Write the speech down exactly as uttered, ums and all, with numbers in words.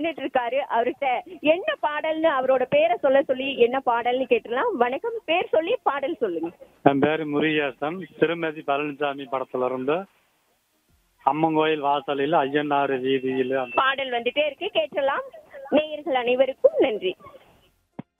நின்னுட்டு இருக்காரு. அவர்கிட்ட என்ன பாடல்னு அவரோட பேரை சொல்ல சொல்லி என்ன பாடல்னு கேட்டுலாம். வணக்கம், பேர் சொல்லி பாடல் சொல்லுங்க. என் பேரு முருகேசன். திருமதி பழனிசாமி படத்துல இருந்து அம்மங்கோயில் வாசலில் ஐயனாறு வீதியில் பாடல் வந்துட்டே இருக்கு, கேட்டலாம். நேயர்கள் அனைவருக்கும் நன்றி.